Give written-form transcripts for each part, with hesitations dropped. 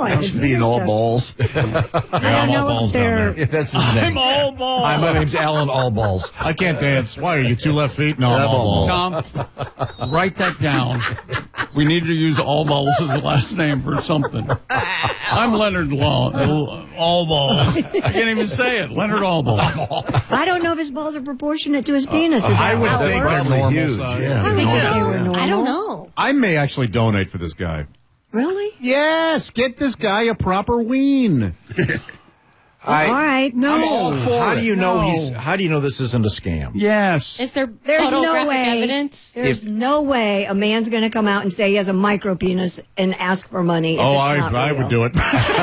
it's Being all balls. I don't know if they're. Yeah, that's his name. I'm all balls. Hi, my name's Alan Allballs. I can't dance. Why? Are you 2 left feet? No, I'm all balls. Tom, write that down. We need to use all balls as the last name for something. I'm Leonard Law. All balls. I can't even say it. Leonard Allballs. I don't know if his balls are proportionate to his penis. Is that I would how it think works? they're Probably normal huge, size. yeah. I think they were normal. I don't know. I may actually donate for this guy. Really? Yes, get this guy a proper ween. All right. No. I'm all for How it. do you know No. How do you know this isn't a scam? Yes. Is there There's no photographic way. evidence? There's no way a man's going to come out and say he has a micro penis and ask for money. If Oh, it's not I real. would do it.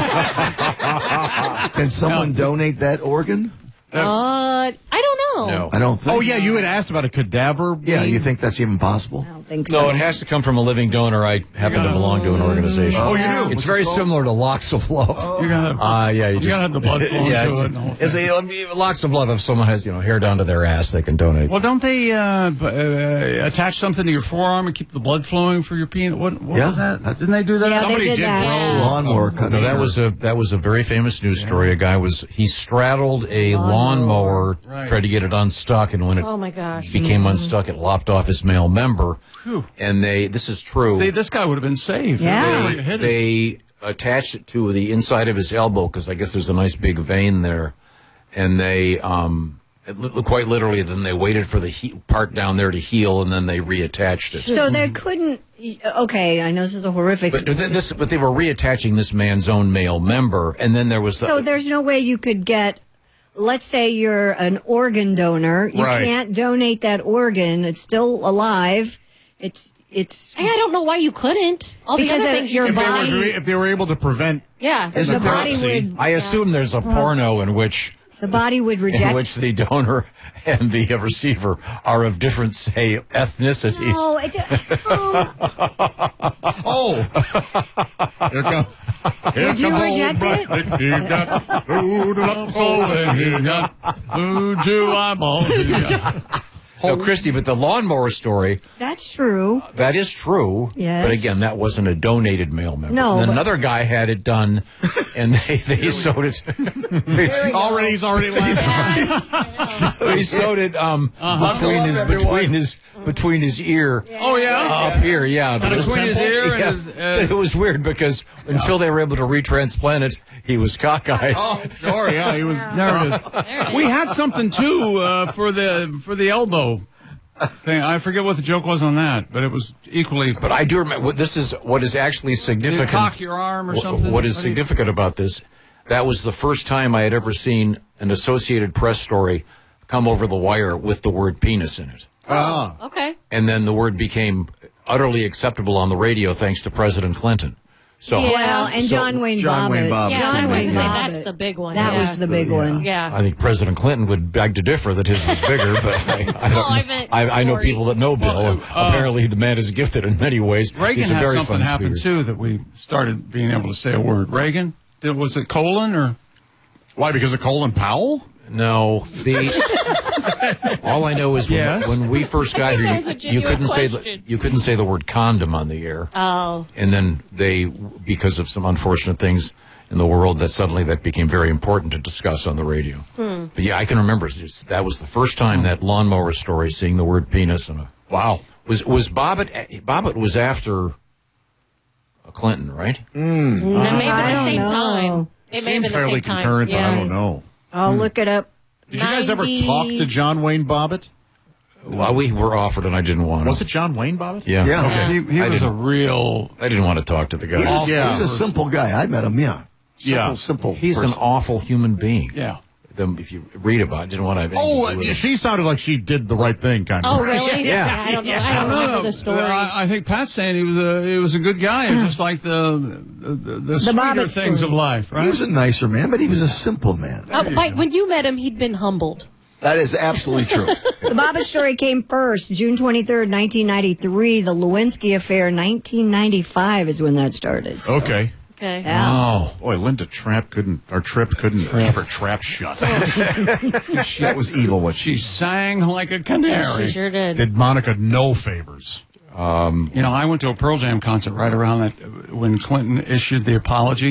Can someone donate that organ? I don't know. No. I don't think. Oh, yeah, you had asked about a cadaver. Yeah, ween? you think that's even possible? I don't think so. No, it has to come from a living donor. I happen to belong to an organization. Oh, you do? It's What's very it called? similar to Locks of Love. You gotta, Yeah, you gotta have the blood flowing yeah, to it's, it and the whole it's a, Locks of Love. If someone has hair down to their ass, they can donate. Well, don't they attach something to your forearm and keep the blood flowing for your penis? What Yeah. was that? Didn't they do that? Yeah, they Somebody did that. Lawnmower cuts. No, that was a very famous news story. A guy he straddled a lawnmower, Right. tried to get it unstuck, and when it Oh my gosh. became unstuck, it lopped off his male member. Phew. And this is true. See, this guy would have been saved. Yeah. They hit it. They attached it to the inside of his elbow because I guess there's a nice big vein there, and they quite literally then they waited for the part down there to heal, and then they reattached it. So there couldn't. Okay, I know this is a horrific. But they were reattaching this man's own male member, and then there was So there's no way you could get. Let's say you're an organ donor. You Right. can't donate that organ. It's still alive. It's I don't know why you couldn't. All the Because other of things your you body- If they were able to prevent. Yeah. the body would. I assume there's a porno in which The body would reject. the donor and the receiver are of different, say, ethnicities. No, Oh! Here comes. Would you reject it? He got food up soul and he got food to eyeballs. He got- No, Christy, but the lawnmower story, That's true. that is true. Yes. But again, that wasn't a donated male member. No, And then but- another guy had it done, and they sewed it. He's already laughing. He sewed it between his ear. Oh, yeah? Up here, yeah. But Between his ear and yeah. his... It was weird because until they were able to retransplant it, he was cockeyed. Oh, sure, yeah, he was. Yeah. There it is. We had something too for the elbow thing. I forget what the joke was on that, but it was equally. But I do remember. This is what is actually You significant. cock your arm or something. What is significant about this? That was the first time I had ever seen an Associated Press story come over the wire with the word penis in it. Okay. And then the word became utterly acceptable on the radio thanks to President Clinton. So Yeah. Well, and John Wayne Bobbitt. Yeah, John I was Wayne gonna say Bobbitt. that's the big one. That Yeah. was the big one. Yeah. I think President Clinton would beg to differ that his was bigger, but I meant I know story. people that know Bill. Apparently, the man is gifted in many ways. Reagan He's a had very something fun happen speaker. too that we started being able to say a word. Reagan? Was it Colin or? Why? Because of Colin Powell? No, all I know is Yes. when we first got here, That was a genuine question. you couldn't say the word condom on the air. Oh. And then because of some unfortunate things in the world, that became very important to discuss on the radio. But yeah, I can remember that was the first time that lawnmower story, seeing the word penis. Wow. Was Bobbitt was after Clinton, right? That may have been I the don't same know. time. It may have Seems been the fairly same time. concurrent, but I Yeah. don't know. I'll look it up. Did you guys ever talk to John Wayne Bobbitt? Well, we were offered, and I didn't want to. Was it John Wayne Bobbitt? Yeah. Yeah. Okay. He was a real. I didn't want to talk to the guy. Yeah. He's a simple guy. I met him, yeah. Yeah. Simple He's person. an awful human being. Yeah. If you read about it, didn't want to have anything to do with it. she sounded like she did the right thing, kind of. Oh, really? Yeah. I don't know. I don't remember the story. I think Pat's saying he was a good guy, and just like the sweeter Bobbitt things story. of life, He right? was a nicer man, but he was a simple man. But when you met him, he'd been humbled. That is absolutely true. The Bobbitt story came first, June 23rd, 1993. The Lewinsky affair, 1995 is when that started. Okay. Okay. Yeah. Oh, Boy, Linda Tripp couldn't keep her trap shut. That was evil what She sang like a canary. She sure did. Did Monica no favors? I went to a Pearl Jam concert right around that when Clinton issued the apology.